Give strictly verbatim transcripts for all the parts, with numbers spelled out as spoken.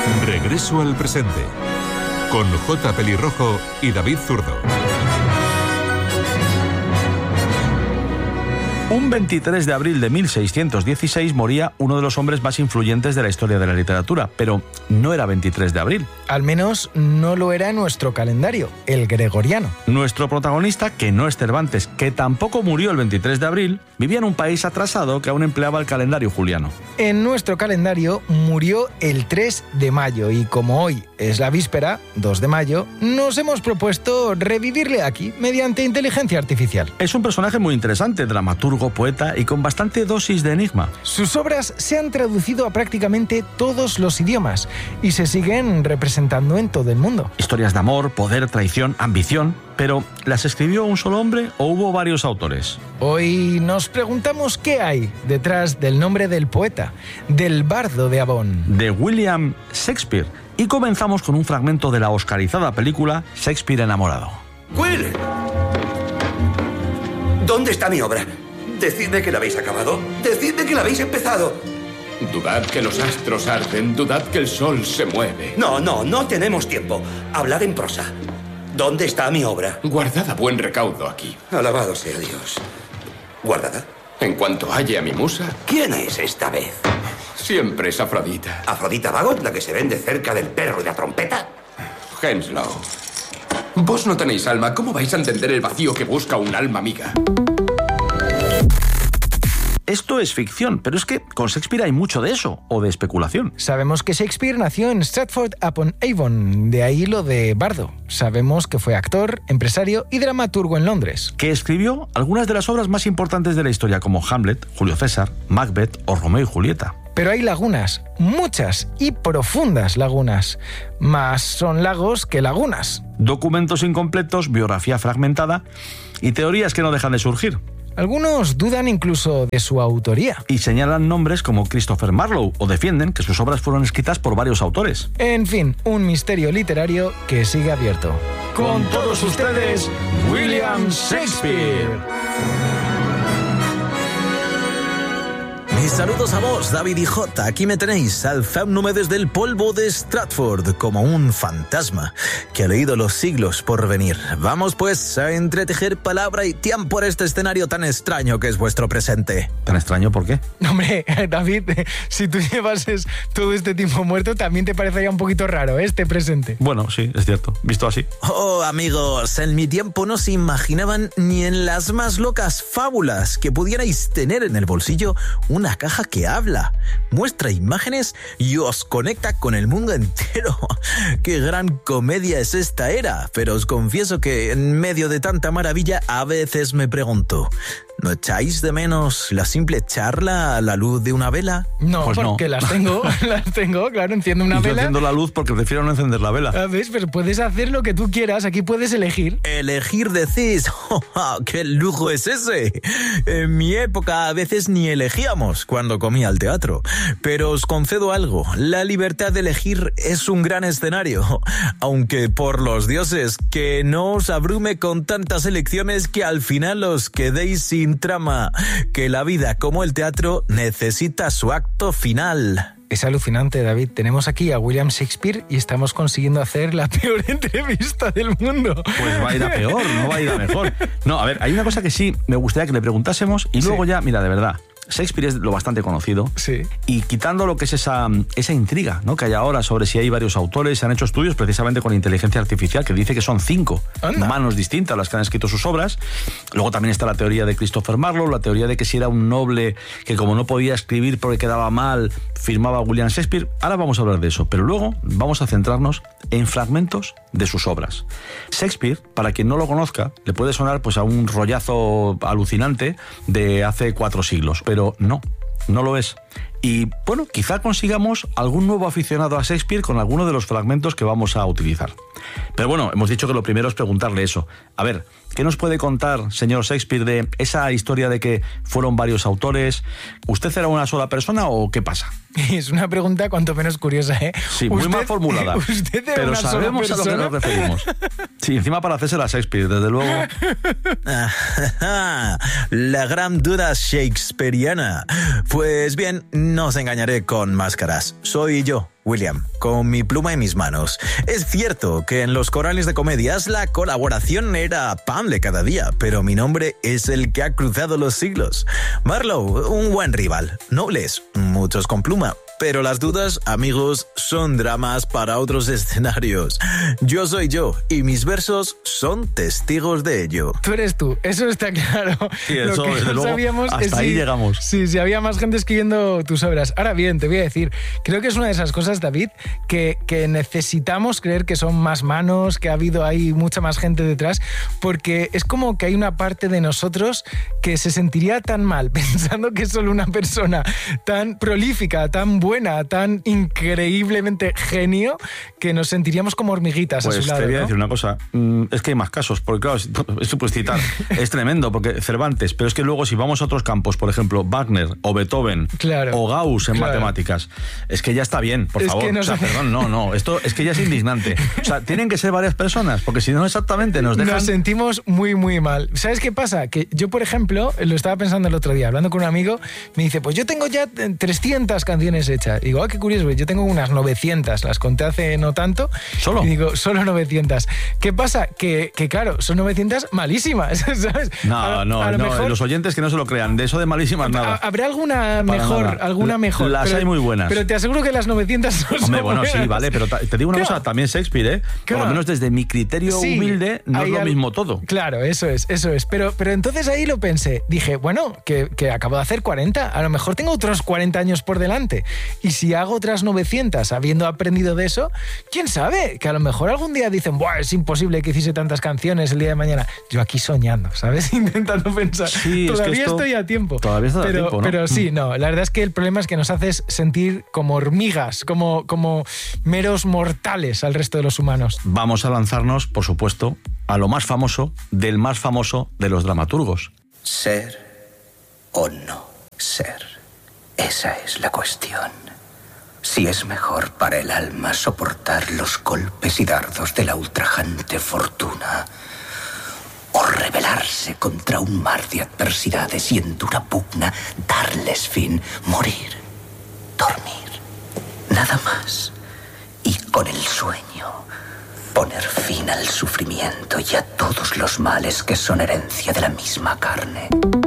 Regreso al presente, con J. Pelirrojo y David Zurdo. Un veintitrés de abril de mil seiscientos dieciséis moría uno de los hombres más influyentes de la historia de la literatura, pero no era veintitrés de abril. Al menos no lo era en nuestro calendario, el gregoriano. Nuestro protagonista, que no es Cervantes, que tampoco murió el veintitrés de abril, vivía en un país atrasado que aún empleaba el calendario juliano. En nuestro calendario murió el tres de mayo y como hoy es la víspera, dos de mayo, nos hemos propuesto revivirle aquí mediante inteligencia artificial. Es un personaje muy interesante, dramaturgo, poeta y con bastante dosis de enigma. Sus obras se han traducido a prácticamente todos los idiomas y se siguen representando en todo el mundo. Historias de amor, poder, traición, ambición. Pero, ¿las escribió un solo hombre o hubo varios autores? Hoy nos preguntamos qué hay detrás del nombre del poeta, del bardo de Avon. De William Shakespeare. Y comenzamos con un fragmento de la oscarizada película Shakespeare enamorado. ¡Will! ¿Dónde está mi obra? Decidme que la habéis acabado. Decidme que la habéis empezado. Dudad que los astros arden, dudad que el sol se mueve. No, no, no tenemos tiempo. Hablad en prosa. ¿Dónde está mi obra? Guardad a buen recaudo aquí. Alabado sea Dios. ¿Guardada? En cuanto halle a mi musa... ¿Quién es esta vez? Siempre es Afrodita. ¿Afrodita Bagot, la que se vende cerca del perro y la trompeta? Henslow. Vos no tenéis alma. ¿Cómo vais a entender el vacío que busca un alma amiga? Esto es ficción, pero es que con Shakespeare hay mucho de eso, o de especulación. Sabemos que Shakespeare nació en Stratford-upon-Avon, de ahí lo de bardo. Sabemos que fue actor, empresario y dramaturgo en Londres. Que escribió algunas de las obras más importantes de la historia, como Hamlet, Julio César, Macbeth o Romeo y Julieta. Pero hay lagunas, muchas y profundas lagunas. Más son lagos que lagunas. Documentos incompletos, biografía fragmentada y teorías que no dejan de surgir. Algunos dudan incluso de su autoría. Y señalan nombres como Christopher Marlowe o defienden que sus obras fueron escritas por varios autores. En fin, un misterio literario que sigue abierto. Con todos ustedes, William Shakespeare. Mis saludos a vos, David y J. Aquí me tenéis, alzándome desde el polvo de Stratford como un fantasma que ha leído los siglos por venir. Vamos pues a entretejer palabra y tiempo por este escenario tan extraño que es vuestro presente. ¿Tan extraño por qué? Hombre, David, si tú llevases todo este tiempo muerto, también te parecería un poquito raro este presente. Bueno, sí, es cierto, visto así. Oh, amigos, en mi tiempo no se imaginaban ni en las más locas fábulas que pudierais tener en el bolsillo una caja que habla, muestra imágenes y os conecta con el mundo entero. ¡Qué gran comedia es esta era! Pero os confieso que en medio de tanta maravilla a veces me pregunto, ¿no echáis de menos la simple charla a la luz de una vela? No, pues porque no. las tengo, las tengo, claro, enciendo una y yo vela. enciendo la luz porque prefiero no encender la vela. ¿Ves? Pero puedes hacer lo que tú quieras, aquí puedes elegir. ¿Elegir decís? Oh, ¡qué lujo es ese! En mi época a veces ni elegíamos cuando comía al teatro. Pero os concedo algo, la libertad de elegir es un gran escenario. Aunque por los dioses, que no os abrume con tantas elecciones que al final os quedéis sin trama, que la vida, como el teatro, necesita su acto final. Es alucinante, David. Tenemos aquí a William Shakespeare y estamos consiguiendo hacer la peor entrevista del mundo. Pues va a ir a peor, no va a ir a mejor. No, a ver, hay una cosa que sí me gustaría que le preguntásemos y luego Sí. ya, mira, de verdad, Shakespeare es lo bastante conocido. Sí. Y quitando lo que es esa, esa intriga, ¿no?, que hay ahora sobre si hay varios autores, se han hecho estudios precisamente con inteligencia artificial que dice que son cinco Anda. manos distintas las que han escrito sus obras. Luego también está la teoría de Christopher Marlowe, la teoría de que si era un noble que como no podía escribir porque quedaba mal, firmaba William Shakespeare. Ahora vamos a hablar de eso, pero luego vamos a centrarnos en fragmentos de sus obras. Shakespeare, para quien no lo conozca, le puede sonar pues a un rollazo alucinante de hace cuatro siglos, pero no, no lo es. Y bueno, quizá consigamos algún nuevo aficionado a Shakespeare con alguno de los fragmentos que vamos a utilizar. Pero bueno, hemos dicho que lo primero es preguntarle eso. A ver, ¿qué nos puede contar, señor Shakespeare, de esa historia de que fueron varios autores? ¿Usted era una sola persona o qué pasa? Es una pregunta cuanto menos curiosa, ¿eh? Sí, muy mal formulada. Usted era pero una sola sabemos a lo que persona. nos referimos. Sí, encima para hacerse a Shakespeare, desde luego. La gran duda shakespeariana. Pues bien, no os engañaré con máscaras. Soy yo, William, con mi pluma en mis manos. Es cierto que en los corales de comedias la colaboración era pan de cada día, pero mi nombre es el que ha cruzado los siglos. Marlowe, un buen rival. Nobles, muchos con pluma. Pero las dudas, amigos, son dramas para otros escenarios. Yo soy yo y mis versos son testigos de ello. Tú eres tú, eso está claro. Sí, eso, Lo que desde no luego, sabíamos hasta es ahí si, llegamos. Sí, si había más gente escribiendo tus obras. Ahora bien, te voy a decir, creo que es una de esas cosas, David, que, que necesitamos creer que son más manos, que ha habido ahí mucha más gente detrás, porque es como que hay una parte de nosotros que se sentiría tan mal pensando que es solo una persona tan prolífica, tan buena, tan increíblemente genio, que nos sentiríamos como hormiguitas pues a su lado. Te voy a ¿no? decir una cosa, es que hay más casos, porque claro, esto puedes citar, es tremendo, porque Cervantes, pero es que luego si vamos a otros campos, por ejemplo, Wagner o Beethoven, claro, o Gauss en claro. matemáticas, es que ya está bien, por es favor, que no o sea, sé. perdón, no, no, esto es que ya es indignante, o sea, tienen que ser varias personas, porque si no exactamente nos dejan... Nos sentimos muy, muy mal. ¿Sabes qué pasa? Que yo, por ejemplo, lo estaba pensando el otro día, hablando con un amigo, me dice, pues yo tengo ya trescientas canciones hechas. Y digo, ah, qué curioso, yo tengo unas novecientas, las conté hace no tanto. ¿Solo? Y digo, solo novecientas. ¿Qué pasa? Que, que claro, son novecientas malísimas, ¿sabes? No, a, no, a lo no, mejor, los oyentes que no se lo crean, de eso de malísimas nada. Habrá alguna mejor, nada. alguna mejor. Las pero, hay muy buenas. Pero te aseguro que las novecientas no son Hombre, bueno, buenas. sí, vale, pero te digo una Claro. cosa, también Shakespeare, ¿eh? Por Claro. lo menos desde mi criterio Sí, humilde, no es hay lo al- mismo todo. Claro, eso es, eso es. Pero, pero entonces ahí lo pensé. Dije, bueno, que, que acabo de hacer cuarenta, a lo mejor tengo otros cuarenta años por delante. Y si hago otras novecientas habiendo aprendido de eso, quién sabe, que a lo mejor algún día dicen, buah, es imposible que hiciese tantas canciones el día de mañana. Yo aquí soñando, ¿sabes? Intentando pensar. Sí, es que todavía esto- estoy a tiempo. todavía estás a pero, tiempo, ¿no? Pero sí, no, la verdad es que el problema es que nos haces sentir como hormigas, como, como meros mortales al resto de los humanos. Vamos a lanzarnos, por supuesto, a lo más famoso del más famoso de los dramaturgos. Ser o no ser. Esa es la cuestión. Si es mejor para el alma soportar los golpes y dardos de la ultrajante fortuna, o rebelarse contra un mar de adversidades y en dura pugna darles fin, morir, dormir, nada más. Y con el sueño poner fin al sufrimiento y a todos los males que son herencia de la misma carne.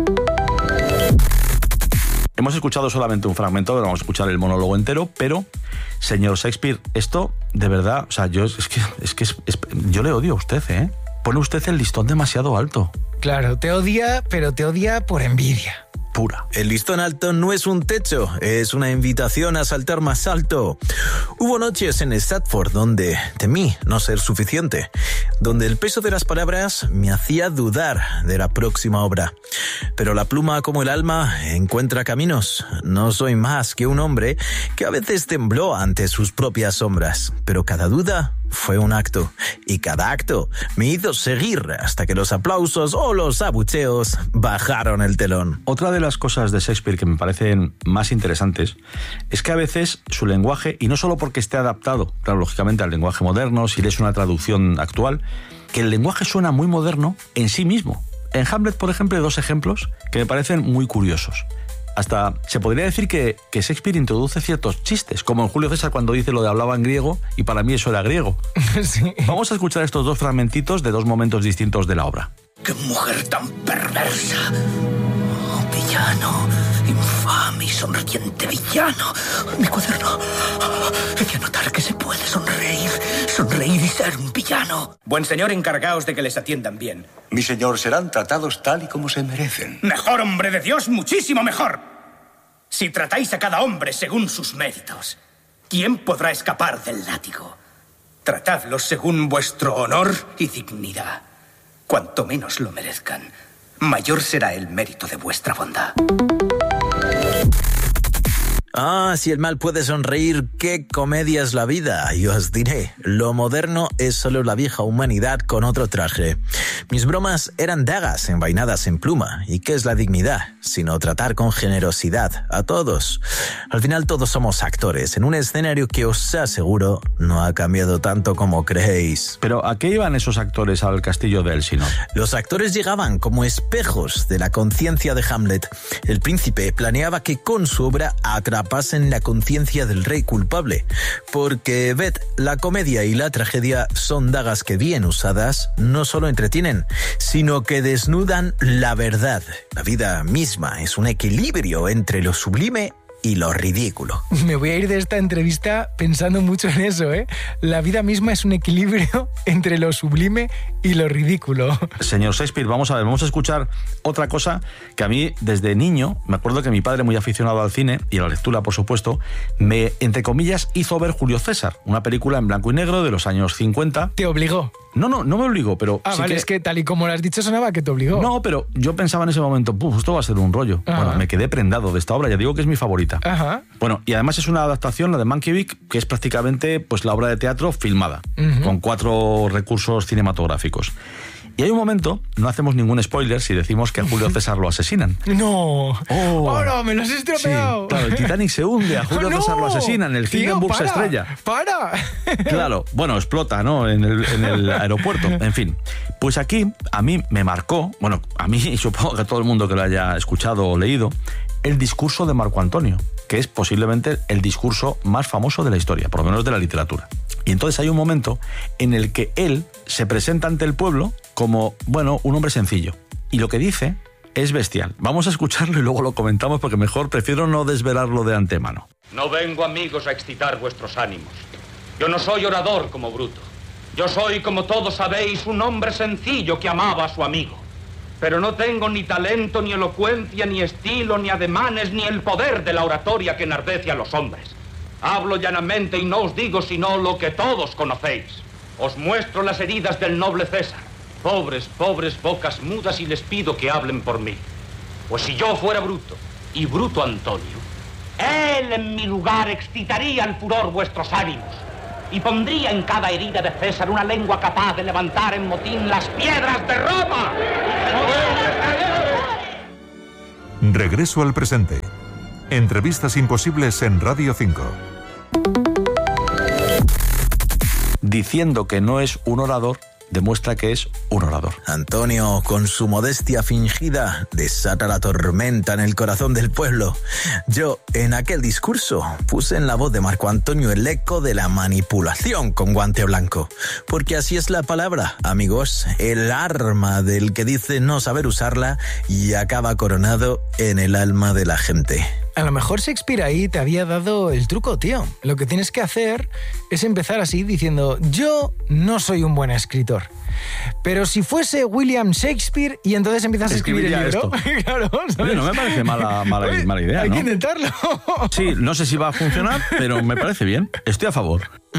Hemos escuchado solamente un fragmento, ahora vamos a escuchar el monólogo entero, pero, señor Shakespeare, esto, de verdad, o sea, yo es que, es que es- es- yo le odio a usted, ¿eh? Pone usted el listón demasiado alto. Claro, te odia, pero te odia por envidia. Pura. El listón alto no es un techo, es una invitación a saltar más alto. Hubo noches en Stratford donde temí no ser suficiente, donde el peso de las palabras me hacía dudar de la próxima obra. Pero la pluma, como el alma, encuentra caminos. No soy más que un hombre que a veces tembló ante sus propias sombras, pero cada duda fue un acto, y cada acto me hizo seguir hasta que los aplausos o los abucheos bajaron el telón. Otra de las cosas de Shakespeare que me parecen más interesantes es que a veces su lenguaje, y no solo porque esté adaptado, claro, lógicamente al lenguaje moderno, si lees una traducción actual, que el lenguaje suena muy moderno en sí mismo. En Hamlet, por ejemplo, hay dos ejemplos que me parecen muy curiosos. Hasta se podría decir que, que Shakespeare introduce ciertos chistes, como en Julio César cuando dice lo de hablaba en griego, y para mí eso era griego. Sí. Vamos a escuchar estos dos fragmentitos de dos momentos distintos de la obra. ¡Qué mujer tan perversa! Oh, villano, infame y sonriente villano. Mi cuaderno. He de anotar que se puede sonreír, sonreír y ser un villano. Buen señor, encargaos de que les atiendan bien. Mi señor, serán tratados tal y como se merecen. Mejor, hombre de Dios, muchísimo mejor. Si tratáis a cada hombre según sus méritos, ¿quién podrá escapar del látigo? Tratadlos según vuestro honor y dignidad. Cuanto menos lo merezcan, mayor será el mérito de vuestra bondad. Ah, si el mal puede sonreír, qué comedia es la vida. Y os diré, lo moderno es solo la vieja humanidad con otro traje. Mis bromas eran dagas envainadas en pluma. ¿Y qué es la dignidad? Sino tratar con generosidad a todos. Al final todos somos actores en un escenario que os aseguro no ha cambiado tanto como creéis. Pero ¿a qué iban esos actores al castillo de Elsinore? Los actores llegaban como espejos de la conciencia de Hamlet. El príncipe planeaba que con su obra atrapara paz en la conciencia del rey culpable, porque ved, la comedia y la tragedia son dagas que bien usadas no solo entretienen, sino que desnudan la verdad. La vida misma es un equilibrio entre lo sublime y lo ridículo. Me voy a ir de esta entrevista pensando mucho en eso, ¿eh? La vida misma es un equilibrio entre lo sublime y lo ridículo. Señor Shakespeare, vamos a ver, vamos a escuchar otra cosa que a mí, desde niño, me acuerdo que mi padre, muy aficionado al cine y a la lectura, por supuesto, me, entre comillas, hizo ver Julio César, una película en blanco y negro de los años cincuenta. ¿Te obligó? No, no, no me obligó, pero... Ah, sí vale, que... es que tal y como lo has dicho sonaba que te obligó. No, pero yo pensaba en ese momento, puf, esto va a ser un rollo. Ajá. Bueno, me quedé prendado de esta obra, ya digo que es mi favorita. Ajá. Bueno, y además es una adaptación, la de Mankiewicz, que es prácticamente pues, la obra de teatro filmada, Uh-huh. con cuatro recursos cinematográficos. Y hay un momento, no hacemos ningún spoiler si decimos que a Julio César lo asesinan. No. Oh. ¡Oh, no! ¡Me lo has estropeado! Sí, claro, el Titanic se hunde, a Julio ¡No! César lo asesinan, el Tío, Hindenburg se para, estrella. ¡Para! Claro, bueno, explota, ¿no? En el, en el aeropuerto, en fin. Pues aquí, a mí me marcó, bueno, a mí y supongo que a todo el mundo que lo haya escuchado o leído, el discurso de Marco Antonio, que es posiblemente el discurso más famoso de la historia, por lo menos de la literatura. Y entonces hay un momento en el que él se presenta ante el pueblo como, bueno, un hombre sencillo. Y lo que dice es bestial. Vamos a escucharlo y luego lo comentamos porque mejor prefiero no desvelarlo de antemano. No vengo, amigos, a excitar vuestros ánimos. Yo no soy orador como Bruto. Yo soy, como todos sabéis, un hombre sencillo que amaba a su amigo. Pero no tengo ni talento, ni elocuencia, ni estilo, ni ademanes, ni el poder de la oratoria que enardece a los hombres. Hablo llanamente y no os digo sino lo que todos conocéis. Os muestro las heridas del noble César. Pobres, pobres bocas mudas, y les pido que hablen por mí. Pues si yo fuera Bruto, y Bruto Antonio, él en mi lugar excitaría al furor vuestros ánimos, y pondría en cada herida de César una lengua capaz de levantar en motín las piedras de Roma. Regreso al presente. Entrevistas imposibles en Radio cinco. Diciendo que no es un orador, demuestra que es un orador. Antonio, con su modestia fingida, desata la tormenta en el corazón del pueblo. Yo, en aquel discurso, puse en la voz de Marco Antonio el eco de la manipulación con guante blanco. Porque así es la palabra, amigos, el arma del que dice no saber usarla y acaba coronado en el alma de la gente. A lo mejor Shakespeare ahí te había dado el truco, tío. Lo que tienes que hacer es empezar así diciendo: yo no soy un buen escritor. Pero si fuese William Shakespeare, y entonces empiezas a escribir el libro. Claro, ¿sabes? Oye, no me parece mala, mala, Oye, mala idea, hay ¿no? que intentarlo. Sí, no sé si va a funcionar, pero me parece bien. Estoy a favor.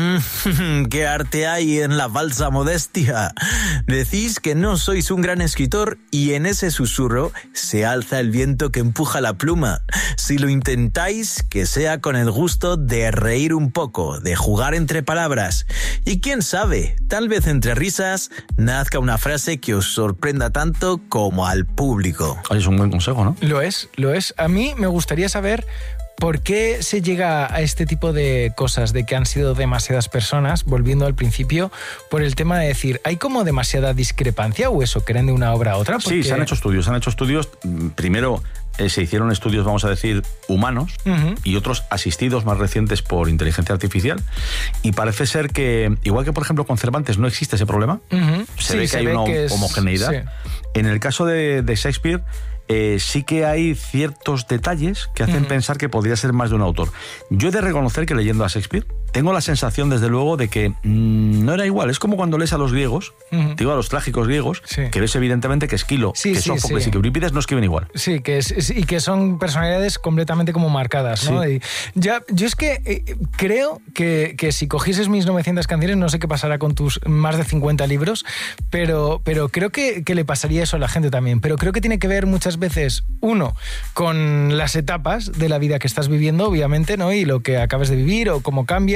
¿Qué arte hay en la falsa modestia? Decís que no sois un gran escritor y en ese susurro se alza el viento que empuja la pluma. Si lo intentáis, que sea con el gusto de reír un poco, de jugar entre palabras. Y quién sabe, tal vez entre risas nazca una frase que os sorprenda tanto como al público. Oye, es un buen consejo, ¿no? Lo es, lo es. A mí me gustaría saber por qué se llega a este tipo de cosas, de que han sido demasiadas personas, volviendo al principio, por el tema de decir, ¿hay como demasiada discrepancia o eso creen de una obra a otra? Porque... Sí, se han hecho estudios, se han hecho estudios, primero eh, se hicieron estudios, vamos a decir, humanos, uh-huh, y otros asistidos más recientes por inteligencia artificial, y parece ser que, igual que por ejemplo con Cervantes no existe ese problema, uh-huh, se sí, ve que se hay ve una que es... homogeneidad. Sí. En el caso de, de Shakespeare, Eh, sí que hay ciertos detalles que hacen uh-huh. pensar que podría ser más de un autor. Yo he de reconocer que leyendo a Shakespeare tengo la sensación, desde luego, de que mmm, no era igual. Es como cuando lees a los griegos, uh-huh. digo a los trágicos griegos, sí. que ves evidentemente que Esquilo, sí, que sí, Sófocles sí. y que Eurípides no escriben igual. Sí, que es, y que son personalidades completamente como marcadas, ¿no? Sí. Y ya, yo es que eh, creo que, que si cogieses mis novecientas canciones, no sé qué pasará con tus más de cincuenta libros, pero, pero creo que, que le pasaría eso a la gente también. Pero creo que tiene que ver muchas veces, uno, con las etapas de la vida que estás viviendo, obviamente, ¿no? Y lo que acabas de vivir o cómo cambias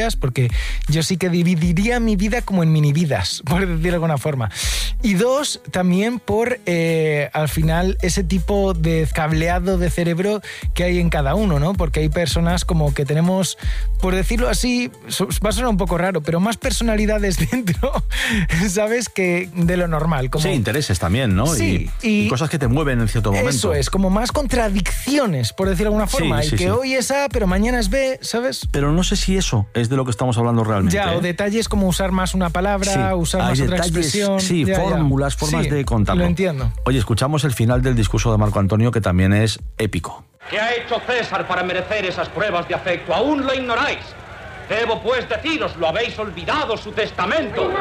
vidas, porque yo sí que dividiría mi vida como en mini vidas, por decirlo de alguna forma. Y dos, también por eh, al final ese tipo de cableado de cerebro que hay en cada uno, ¿no? Porque hay personas como que tenemos, por decirlo así, va a sonar un poco raro, pero más personalidades dentro, ¿sabes? Que de lo normal. Como... Sí, intereses también, ¿no? Sí, y, y, y cosas que te mueven en cierto momento. Eso es, como más contradicciones, por decirlo de alguna forma. Sí, sí, y que sí. Hoy es A, pero mañana es B, ¿sabes? Pero no sé si eso es de lo que estamos hablando realmente. Ya, ¿eh? O detalles como usar más una palabra, sí. usar Hay más detalles, otra expresión. Sí, ya, fórmulas, ya. formas sí, de contarlo. Lo entiendo. Oye, escuchamos el final del discurso de Marco Antonio, que también es épico. ¿Qué ha hecho César para merecer esas pruebas de afecto? Aún lo ignoráis. Debo pues deciros, lo habéis olvidado su testamento.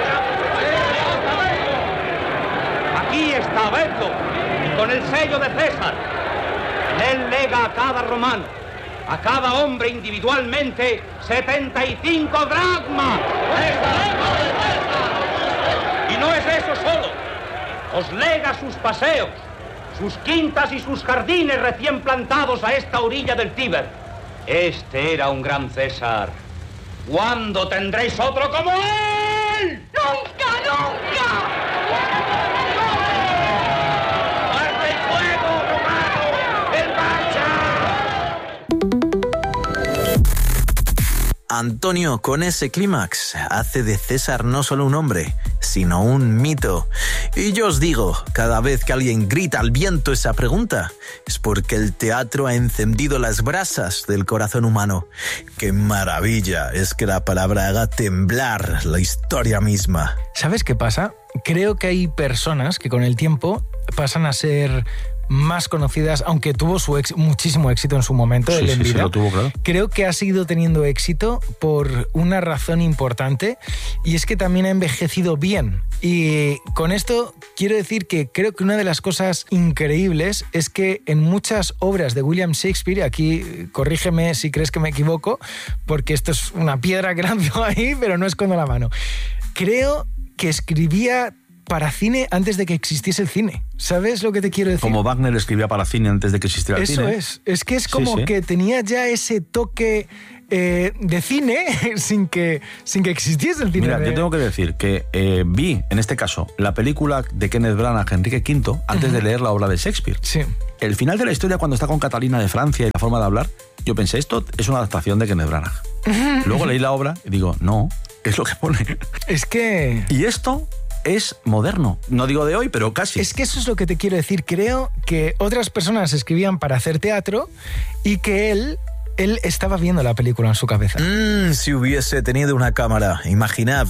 Aquí está, vedlo, con el sello de César. En él lega a cada romano, a cada hombre individualmente, setenta y cinco dracmas. Y no es eso solo. Os lega sus paseos, sus quintas y sus jardines recién plantados a esta orilla del Tíber. Este era un gran César. ¿Cuándo tendréis otro como él? ¡Nunca, nunca! ¡Arde el fuego, romano! ¡En marcha! Antonio, con ese clímax, hace de César no solo un hombre, sino un mito. Y yo os digo, cada vez que alguien grita al viento esa pregunta, es porque el teatro ha encendido las brasas del corazón humano. ¡Qué maravilla es que la palabra haga temblar la historia misma! ¿Sabes qué pasa? Creo que hay personas que con el tiempo pasan a ser más conocidas, aunque tuvo su ex, muchísimo éxito en su momento, sí, él en sí, vida. Sí, lo tuvo, claro. Creo que ha seguido teniendo éxito por una razón importante, y es que también ha envejecido bien. Y con esto quiero decir que creo que una de las cosas increíbles es que en muchas obras de William Shakespeare, aquí corrígeme si crees que me equivoco, porque esto es una piedra que lanzo ahí, pero no escondo la mano. Creo que escribía para cine antes de que existiese el cine. ¿Sabes lo que te quiero decir? Como Wagner escribía para cine antes de que existiera el Eso cine. Eso es. Es que es como sí, sí. que tenía ya ese toque eh, de cine sin que, sin que existiese el cine. Mira, yo tengo que decir que eh, vi, en este caso, la película de Kenneth Branagh, Enrique quinto, antes uh-huh. de leer la obra de Shakespeare. Sí. El final de la historia, cuando está con Catalina de Francia y la forma de hablar, yo pensé, esto es una adaptación de Kenneth Branagh. Uh-huh. Luego leí la obra y digo, no, es lo que pone. Es que... Y esto... es moderno. No digo de hoy, pero casi. Es que eso es lo que te quiero decir. Creo que otras personas escribían para hacer teatro y que él... Él estaba viendo la película en su cabeza. Mm, si hubiese tenido una cámara, imaginad.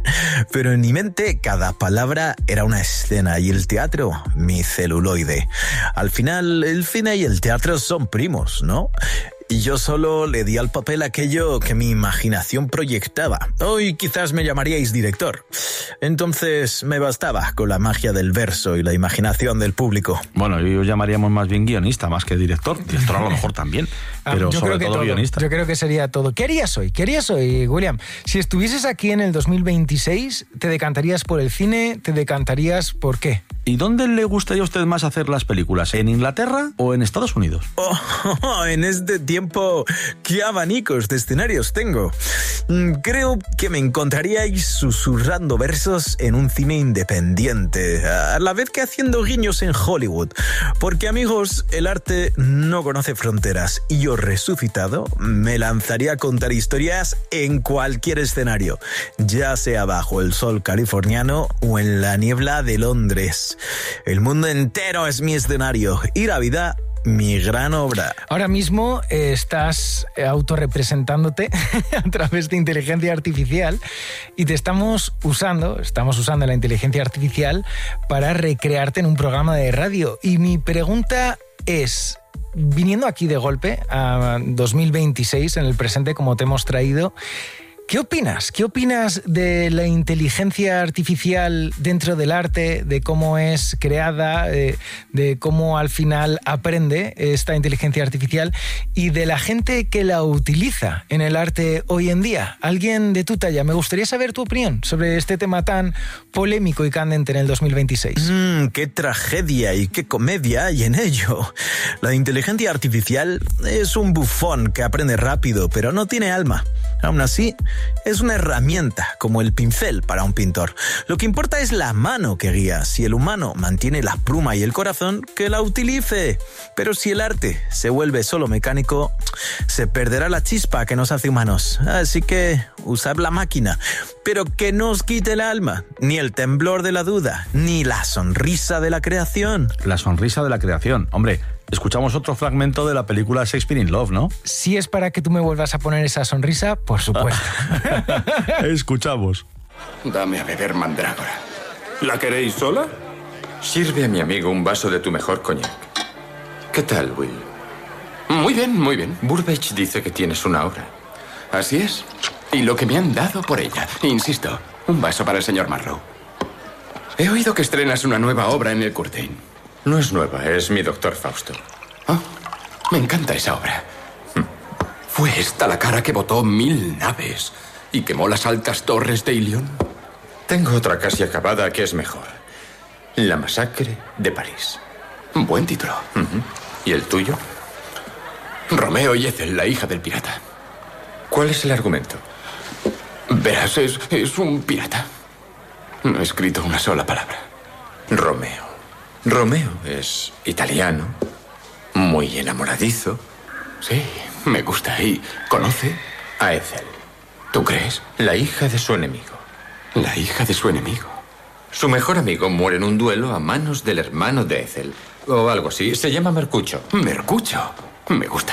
Pero en mi mente cada palabra era una escena y el teatro, mi celuloide. Al final, el cine y el teatro son primos, ¿no? Y yo solo le di al papel aquello que mi imaginación proyectaba. Hoy quizás me llamaríais director. Entonces me bastaba con la magia del verso y la imaginación del público. Bueno, yo llamaríamos más bien guionista, más que director. Director a lo mejor también, pero ah, yo sobre creo que todo, todo guionista. Yo creo que sería todo. ¿Qué harías hoy? ¿Qué harías hoy, William? Si estuvieses aquí en el dos mil veintiséis, ¿te decantarías por el cine? ¿Te decantarías por qué? ¿Y dónde le gustaría a usted más hacer las películas? ¿En Inglaterra o en Estados Unidos? Oh, en este tiempo, ¿qué abanicos de escenarios tengo? Creo que me encontraríais susurrando versos en un cine independiente, a la vez que haciendo guiños en Hollywood. Porque, amigos, el arte no conoce fronteras y yo, resucitado, me lanzaría a contar historias en cualquier escenario, ya sea bajo el sol californiano o en la niebla de Londres. El mundo entero es mi escenario y la vida, mi gran obra. Ahora mismo eh, estás autorrepresentándote a través de inteligencia artificial y te estamos usando, estamos usando la inteligencia artificial para recrearte en un programa de radio. Y mi pregunta es, viniendo aquí de golpe a dos mil veintiséis, en el presente como te hemos traído, ¿Qué opinas? ¿Qué opinas de la inteligencia artificial dentro del arte, de cómo es creada, de, de cómo al final aprende esta inteligencia artificial y de la gente que la utiliza en el arte hoy en día? Alguien de tu talla, me gustaría saber tu opinión sobre este tema tan polémico y candente en el dos mil veintiséis. Mm, ¡Qué tragedia y qué comedia hay en ello! La inteligencia artificial es un bufón que aprende rápido, pero no tiene alma. Aún así, es una herramienta, como el pincel para un pintor. Lo que importa es la mano que guía. Si el humano mantiene la pluma y el corazón, que la utilice. Pero si el arte se vuelve solo mecánico, se perderá la chispa que nos hace humanos. Así que, usad la máquina, pero que no os quite el alma, ni el temblor de la duda, ni la sonrisa de la creación. La sonrisa de la creación. Hombre, escuchamos otro fragmento de la película Shakespeare in Love, ¿no? Si es para que tú me vuelvas a poner esa sonrisa, por supuesto. Escuchamos. Dame a beber mandrágora. ¿La queréis sola? Sirve a mi amigo un vaso de tu mejor coñac. ¿Qué tal, Will? Muy bien, muy bien. Burbage dice que tienes una obra. Así es. Y lo que me han dado por ella. Insisto, un vaso para el señor Marlowe. He oído que estrenas una nueva obra en el Curtain. No es nueva, es mi doctor Fausto. Oh, me encanta esa obra. ¿Fue esta la cara que botó mil naves y quemó las altas torres de Ilión? Tengo otra casi acabada que es mejor. La masacre de París. Buen título. Uh-huh. ¿Y el tuyo? Romeo y Ethel, la hija del pirata. ¿Cuál es el argumento? Verás, es, es un pirata. No he escrito una sola palabra. Romeo. Romeo es italiano, muy enamoradizo. Sí, me gusta. Y conoce a Ethel. ¿Tú crees? La hija de su enemigo. La hija de su enemigo. Su mejor amigo muere en un duelo a manos del hermano de Ethel. O algo así. Se llama Mercucho. Mercucho. Me gusta.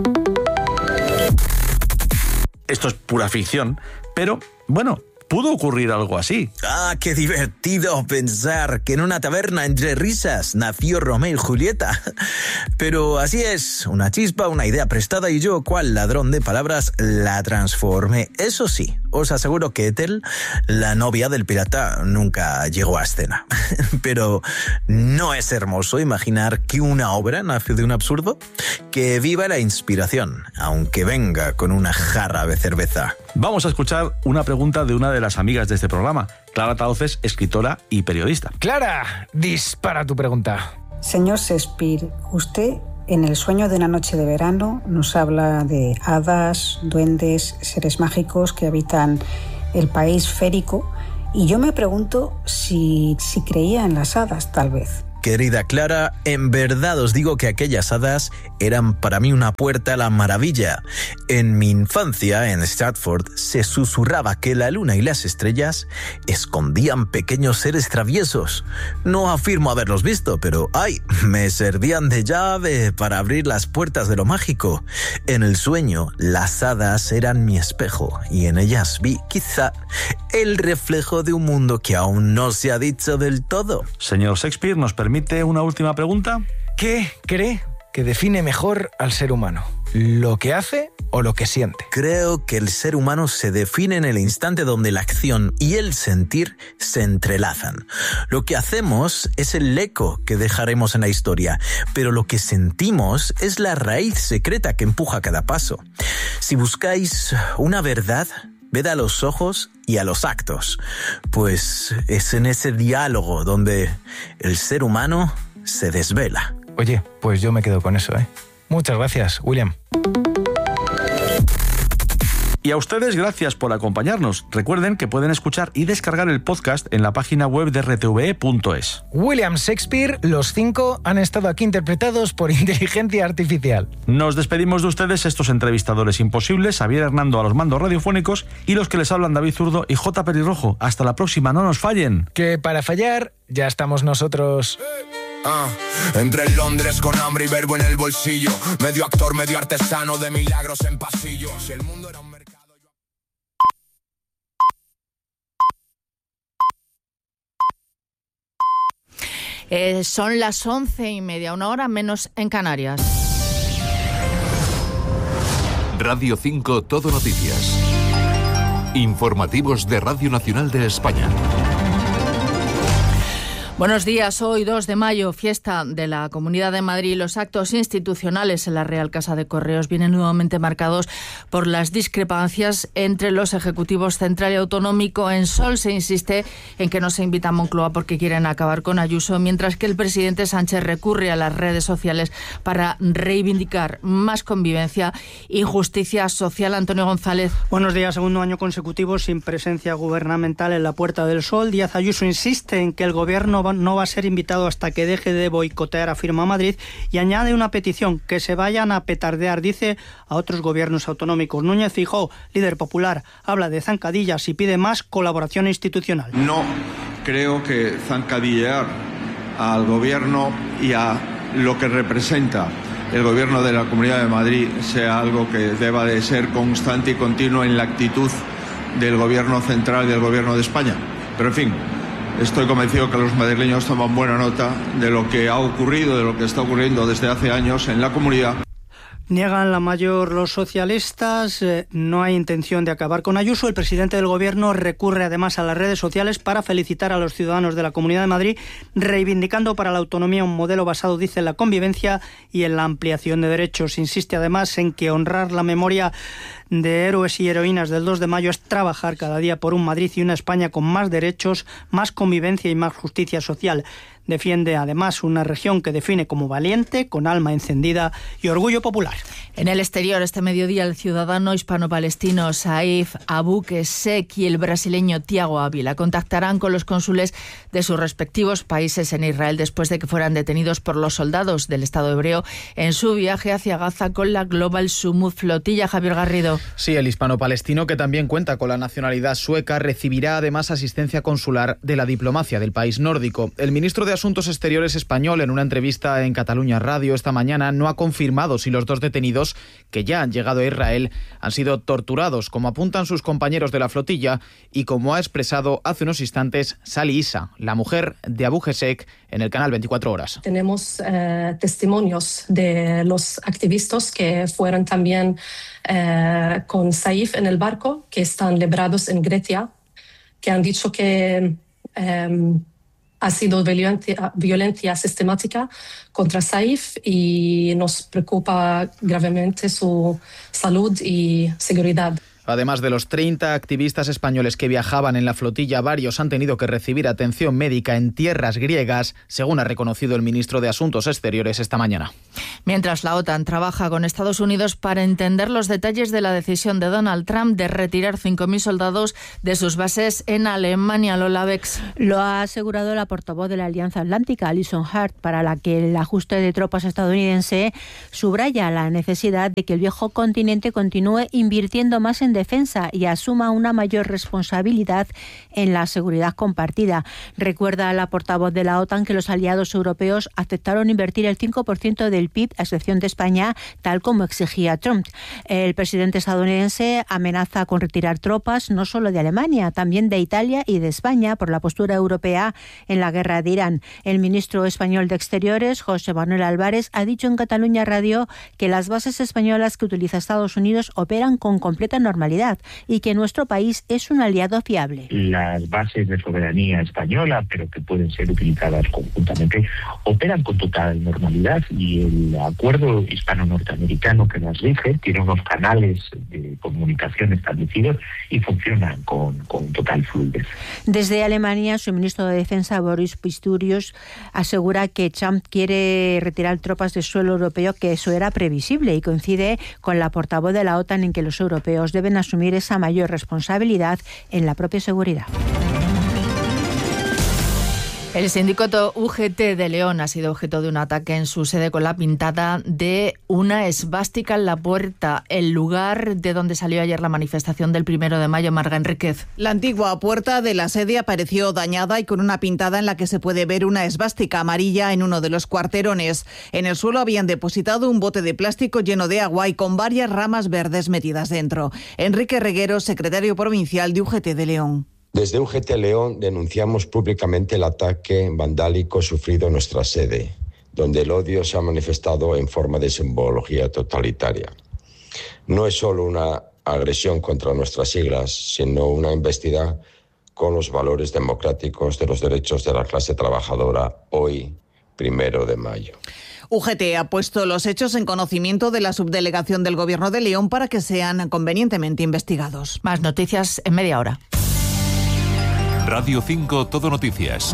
Esto es pura ficción, pero, bueno, pudo ocurrir algo así. ¡Ah, qué divertido pensar que en una taberna entre risas nació Romeo y Julieta! Pero así es, una chispa, una idea prestada y yo, cual ladrón de palabras, la transformé. Eso sí, os aseguro que Ethel, la novia del pirata, nunca llegó a escena. Pero ¿no es hermoso imaginar que una obra nace de un absurdo? Que viva la inspiración, aunque venga con una jarra de cerveza. Vamos a escuchar una pregunta de una de las amigas de este programa, Clara Tauces, escritora y periodista. Clara, dispara tu pregunta. Señor Shakespeare, usted en El sueño de una noche de verano nos habla de hadas, duendes, seres mágicos que habitan el país férico, y yo me pregunto si, si creía en las hadas, tal vez. Querida Clara, en verdad os digo que aquellas hadas eran para mí una puerta a la maravilla. En mi infancia, en Stratford, se susurraba que la luna y las estrellas escondían pequeños seres traviesos. No afirmo haberlos visto, pero ¡ay! Me servían de llave para abrir las puertas de lo mágico. En el sueño, las hadas eran mi espejo y en ellas vi, quizá, el reflejo de un mundo que aún no se ha dicho del todo. Señor Shakespeare, ¿nos permite ¿Permite una última pregunta? ¿Qué cree que define mejor al ser humano? ¿Lo que hace o lo que siente? Creo que el ser humano se define en el instante donde la acción y el sentir se entrelazan. Lo que hacemos es el eco que dejaremos en la historia, pero lo que sentimos es la raíz secreta que empuja cada paso. Si buscáis una verdad, ved a los ojos y a los actos, pues es en ese diálogo donde el ser humano se desvela. Oye, pues yo me quedo con eso, ¿eh? Muchas gracias, William. Y a ustedes, gracias por acompañarnos. Recuerden que pueden escuchar y descargar el podcast en la página web de r t v e punto es. William Shakespeare, los cinco han estado aquí interpretados por inteligencia artificial. Nos despedimos de ustedes, estos entrevistadores imposibles, Xavier Hernando a los mandos radiofónicos y los que les hablan David Zurdo y J. Pelirrojo. Hasta la próxima, no nos fallen. Que para fallar ya estamos nosotros. Ah, entre Londres con hambre y verbo en el bolsillo, medio actor, medio artesano de milagros en pasillo. Si el mundo era un mercado... Eh, son las once y media, una hora menos en Canarias. Radio cinco Todo Noticias. Informativos de Radio Nacional de España. Buenos días, hoy dos de mayo, fiesta de la Comunidad de Madrid. Los actos institucionales en la Real Casa de Correos vienen nuevamente marcados por las discrepancias entre los ejecutivos central y autonómico. En Sol se insiste en que no se invita a Moncloa porque quieren acabar con Ayuso, mientras que el presidente Sánchez recurre a las redes sociales para reivindicar más convivencia y justicia social. Antonio González. Buenos días, segundo año consecutivo sin presencia gubernamental en la Puerta del Sol. Díaz Ayuso insiste en que el gobierno va no va a ser invitado hasta que deje de boicotear, afirma Madrid, y añade una petición, que se vayan a petardear, dice, a otros gobiernos autonómicos. Núñez Feijóo, líder popular, habla de zancadillas y pide más colaboración institucional. No creo que zancadillear al gobierno y a lo que representa el gobierno de la Comunidad de Madrid sea algo que deba de ser constante y continuo en la actitud del gobierno central y del gobierno de España. Pero en fin, estoy convencido que los madrileños toman buena nota de lo que ha ocurrido, de lo que está ocurriendo desde hace años en la comunidad. Niegan la mayor los socialistas, eh, no hay intención de acabar con Ayuso. El presidente del gobierno recurre además a las redes sociales para felicitar a los ciudadanos de la Comunidad de Madrid, reivindicando para la autonomía un modelo basado, dice, en la convivencia y en la ampliación de derechos. Insiste además en que honrar la memoria de héroes y heroínas del dos de mayo es trabajar cada día por un Madrid y una España con más derechos, más convivencia y más justicia social. Defiende además una región que define como valiente, con alma encendida y orgullo popular. En el exterior, este mediodía, el ciudadano hispano-palestino Saif Abu-Qessek y el brasileño Tiago Ávila contactarán con los cónsules de sus respectivos países en Israel después de que fueran detenidos por los soldados del Estado hebreo en su viaje hacia Gaza con la Global Sumud Flotilla. Javier Garrido. Sí, el hispano-palestino, que también cuenta con la nacionalidad sueca, recibirá además asistencia consular de la diplomacia del país nórdico. El ministro de Asuntos Exteriores español, en una entrevista en Cataluña Radio esta mañana, no ha confirmado si los dos detenidos que ya han llegado a Israel han sido torturados, como apuntan sus compañeros de la flotilla y como ha expresado hace unos instantes Sali Issa, la mujer de Abu-Qessek, en el canal veinticuatro horas. Tenemos eh, testimonios de los activistas que fueron también eh, con Saif en el barco, que están librados en Grecia, que han dicho que eh, ha sido violencia, violencia sistemática contra Saif y nos preocupa gravemente su salud y seguridad. Además de los treinta activistas españoles que viajaban en la flotilla, varios han tenido que recibir atención médica en tierras griegas, según ha reconocido el ministro de Asuntos Exteriores esta mañana. Mientras la OTAN trabaja con Estados Unidos para entender los detalles de la decisión de Donald Trump de retirar cinco mil soldados de sus bases en Alemania. Lola Bex. Lo ha asegurado la portavoz de la Alianza Atlántica, Alison Hart, para la que el ajuste de tropas estadounidense subraya la necesidad de que el viejo continente continúe invirtiendo más en defensa y asuma una mayor responsabilidad en la seguridad compartida. Recuerda a la portavoz de la OTAN que los aliados europeos aceptaron invertir el cinco por ciento del P I B, a excepción de España, tal como exigía Trump. El presidente estadounidense amenaza con retirar tropas no solo de Alemania, también de Italia y de España por la postura europea en la guerra de Irán. El ministro español de Exteriores, José Manuel Álvarez, ha dicho en Cataluña Radio que las bases españolas que utiliza Estados Unidos operan con completa normalidad y que nuestro país es un aliado fiable. Las bases de soberanía española, pero que pueden ser utilizadas conjuntamente, operan con total normalidad y el acuerdo hispano-norteamericano que las rige tiene unos canales de comunicación establecidos y funcionan con, con total fluidez. Desde Alemania, su ministro de Defensa, Boris Pistorius, asegura que Trump quiere retirar tropas del suelo europeo, que eso era previsible, y coincide con la portavoz de la OTAN en que los europeos deben asumir esa mayor responsabilidad en la propia seguridad. El sindicato U G T de León ha sido objeto de un ataque en su sede con la pintada de una esvástica en la puerta, el lugar de donde salió ayer la manifestación del primero de mayo. Marga Enríquez. La antigua puerta de la sede apareció dañada y con una pintada en la que se puede ver una esvástica amarilla en uno de los cuarterones. En el suelo habían depositado un bote de plástico lleno de agua y con varias ramas verdes metidas dentro. Enrique Reguero, secretario provincial de U G T de León. Desde U G T León denunciamos públicamente el ataque vandálico sufrido en nuestra sede, donde el odio se ha manifestado en forma de simbología totalitaria. No es solo una agresión contra nuestras siglas, sino una embestida con los valores democráticos de los derechos de la clase trabajadora hoy, primero de mayo. U G T ha puesto los hechos en conocimiento de la subdelegación del Gobierno de León para que sean convenientemente investigados. Más noticias en media hora. Radio cinco Todo Noticias.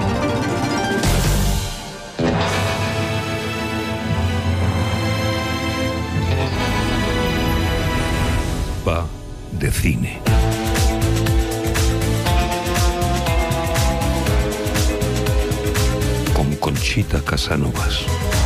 Va de cine. Con Conchita Casanovas.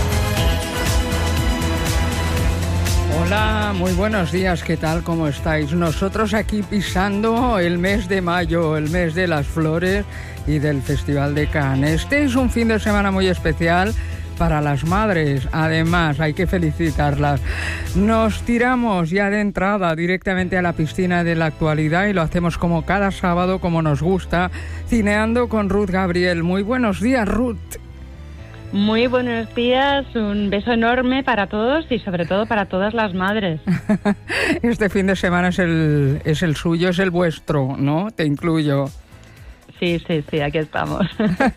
Hola, muy buenos días, ¿qué tal? ¿Cómo estáis? Nosotros aquí pisando el mes de mayo, el mes de las flores y del Festival de Cannes. Este es un fin de semana muy especial para las madres, además hay que felicitarlas. Nos tiramos ya de entrada directamente a la piscina de la actualidad y lo hacemos como cada sábado, como nos gusta, cineando con Ruth Gabriel. Muy buenos días, Ruth. Muy buenos días, un beso enorme para todos y sobre todo para todas las madres. Este fin de semana es el, es el suyo, es el vuestro, ¿no? Te incluyo. Sí, sí, sí, aquí estamos.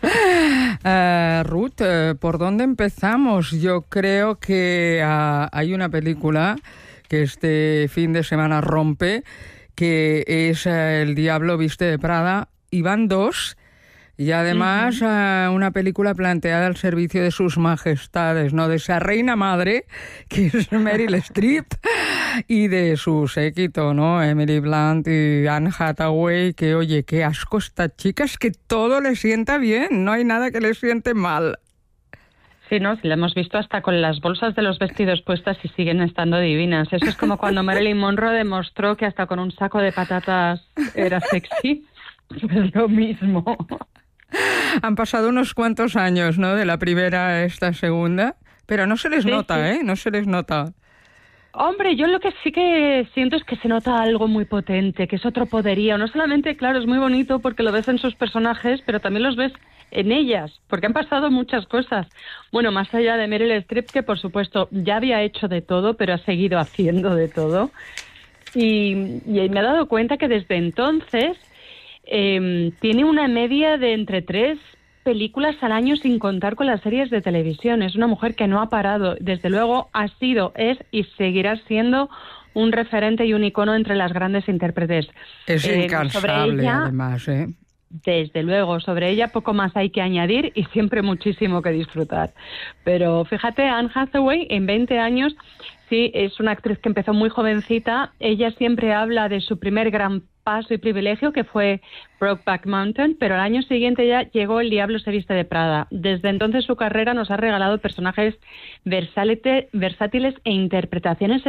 uh, Ruth, uh, ¿por dónde empezamos? Yo creo que uh, hay una película que este fin de semana rompe, que es uh, El Diablo Viste de Prada, y van dos. Y además uh-huh. uh, una película planteada al servicio de sus majestades, ¿no? De esa reina madre, que es Meryl Streep, y de su séquito, ¿no? Emily Blunt y Anne Hathaway, que oye, qué asco esta chica, es que todo le sienta bien, no hay nada que le siente mal. Sí, ¿no? Sí, la hemos visto hasta con las bolsas de los vestidos puestas y siguen estando divinas. Eso es como cuando Marilyn Monroe demostró que hasta con un saco de patatas era sexy. Es lo mismo. Han pasado unos cuantos años, ¿no? De la primera a esta segunda, pero no se les sí, nota, sí. ¿eh? No se les nota. Hombre, yo lo que sí que siento es que se nota algo muy potente, que es otro poderío. No solamente, claro, es muy bonito porque lo ves en sus personajes, pero también los ves en ellas, porque han pasado muchas cosas. Bueno, más allá de Meryl Streep, que por supuesto ya había hecho de todo, pero ha seguido haciendo de todo. Y, y me he dado cuenta que desde entonces eh, tiene una media de entre tres películas al año sin contar con las series de televisión. Es una mujer que no ha parado. Desde luego ha sido, es y seguirá siendo un referente y un icono entre las grandes intérpretes. Es eh, incansable, ella, además, ¿eh? Desde luego, sobre ella poco más hay que añadir y siempre muchísimo que disfrutar. Pero fíjate, Anne Hathaway, en veinte años, sí, es una actriz que empezó muy jovencita. Ella siempre habla de su primer gran paso y privilegio, que fue Brokeback Mountain, pero al año siguiente ya llegó El Diablo se viste de Prada. Desde entonces su carrera nos ha regalado personajes versátiles e interpretaciones